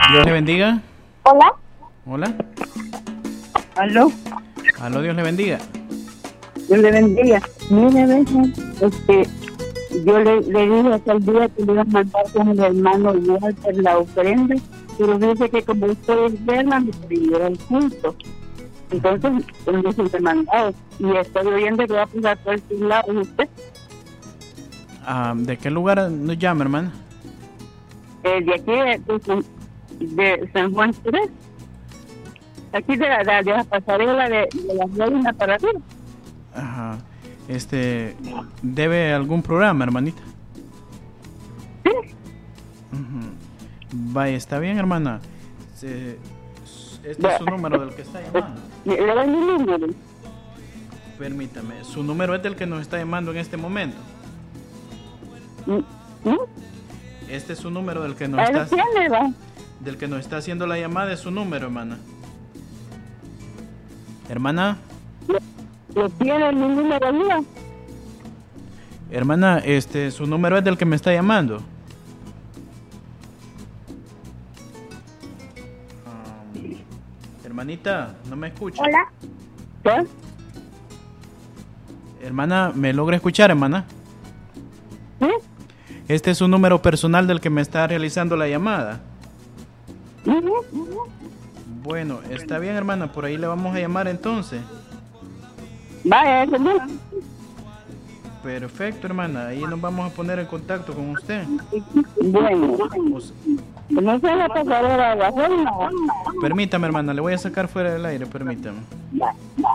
Dios le bendiga. Hola. Hola. Aló. Aló, Dios le bendiga. Dios le bendiga. Mire, vean, yo le dije aquel día que le iba a mandar con el hermano Walter la ofrenda, pero dice que como ustedes verla, me pidiera el culto. Entonces, él dice que mandado. Y estoy oyendo que va a pasar por el lado de usted. ¿De qué lugar nos llama, hermana? De aquí, de San Juan 3. Aquí de la pasarela de las lágrimas para arriba. Ajá. ¿Debe algún programa, hermanita? Sí. Vaya, está bien, hermana. Este es su número del que está llamando. ¿Le doy mi número? Permítame. ¿Su número es del que nos está llamando en este momento? ¿No? Este es su número del que nos está... ¿Tiene, va? Del que nos está haciendo la llamada es su número, hermana. Hermana. ¿Lo tiene mi número mío? Hermana, su número es del que me está llamando. Hermanita, ¿no me escucha? Hola. ¿Qué? Hermana, ¿me logra escuchar, hermana? ¿Sí? Este es su número personal del que me está realizando la llamada. Bueno, está bien, hermana, por ahí le vamos a llamar entonces. Vaya, ese número. Perfecto, hermana, ahí nos vamos a poner en contacto con usted. Bueno, Pues, no se la pasarela de la forma. permítame, hermana, le voy a sacar fuera del aire, permítame.